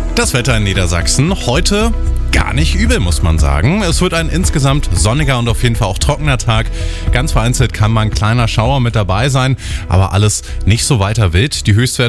Das Wetter in Niedersachsen heute gar nicht übel, muss man sagen. Es wird ein insgesamt sonniger und auf jeden Fall auch trockener Tag. Ganz vereinzelt kann mal ein kleiner Schauer mit dabei sein, aber alles nicht so weiter wild. Die Höchstwerte